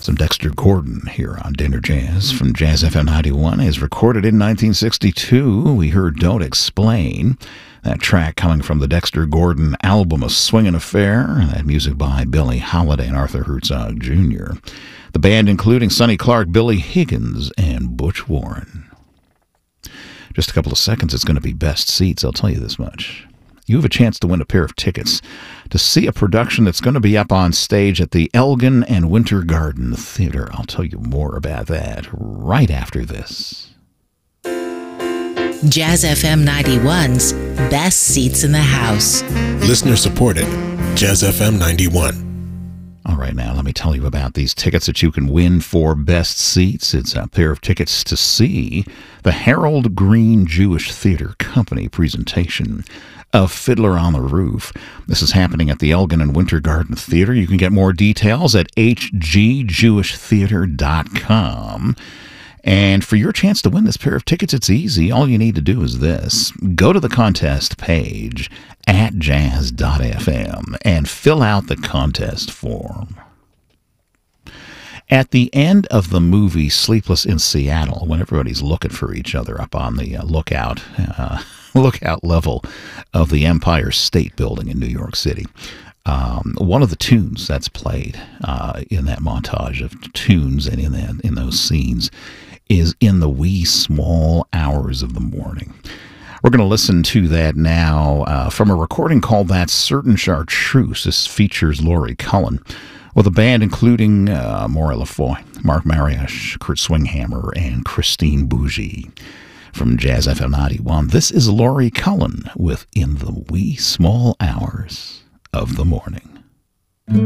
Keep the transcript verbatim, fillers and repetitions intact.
Some Dexter Gordon here on Dinner Jazz from Jazz F M ninety-one is recorded in nineteen sixty-two. We heard Don't Explain, that track coming from the Dexter Gordon album A Swingin' Affair, that music by Billie Holiday and Arthur Herzog Junior The band including Sonny Clark, Billy Higgins, and Butch Warren. Just a couple of seconds, it's going to be best seats, I'll tell you this much. You have a chance to win a pair of tickets to see a production that's going to be up on stage at the Elgin and Winter Garden Theater. I'll tell you more about that right after this. Jazz F M ninety-one's Best Seats in the House. Listener supported. Jazz F M ninety-one. All right, now let me tell you about these tickets that you can win for best seats. It's a pair of tickets to see the Harold Green Jewish Theater Company presentation of Fiddler on the Roof. This is happening at the Elgin and Winter Garden Theater. You can get more details at h g jewish theater dot com. And for your chance to win this pair of tickets, it's easy. All you need to do is this. Go to the contest page at jazz dot f m and fill out the contest form. At the end of the movie Sleepless in Seattle, when everybody's looking for each other up on the uh, lookout uh, lookout level of the Empire State Building in New York City, um, one of the tunes that's played uh, in that montage of tunes and in that in those scenes is In the Wee Small Hours of the Morning. We're going to listen to that now uh, from a recording called That Certain Chartreuse. This features Laurie Cullen, with a band including uh, Maura Lafoy, Mark Mariash, Kurt Swinghammer, and Christine Bougie. From Jazz F M ninety-one, this is Laurie Cullen with In the Wee Small Hours of the Morning.